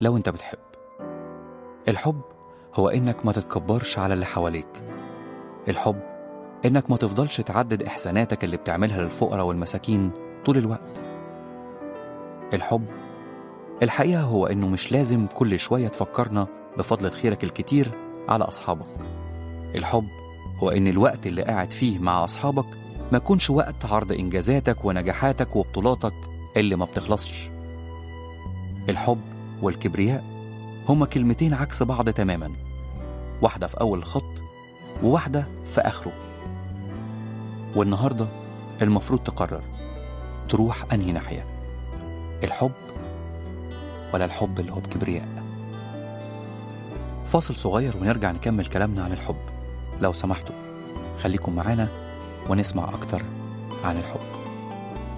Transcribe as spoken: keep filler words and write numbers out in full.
لو أنت بتحب. الحب هو إنك ما تتكبرش على اللي حواليك. الحب إنك ما تفضلش تعدد إحساناتك اللي بتعملها للفقراء والمساكين طول الوقت. الحب الحقيقة هو إنه مش لازم كل شوية تفكرنا بفضل خيرك الكتير على أصحابك. الحب هو إن الوقت اللي قاعد فيه مع أصحابك ما يكونش وقت عرض إنجازاتك ونجاحاتك وبطولاتك اللي ما بتخلصش. الحب والكبرياء هما كلمتين عكس بعض تماما، واحدة في أول الخط وواحدة في آخره. والنهاردة المفروض تقرر تروح أنهي ناحية، الحب ولا الحب اللي هو بكبرياء. فاصل صغير ونرجع نكمل كلامنا عن الحب. لو سمحتوا خليكم معانا ونسمع أكتر عن الحب.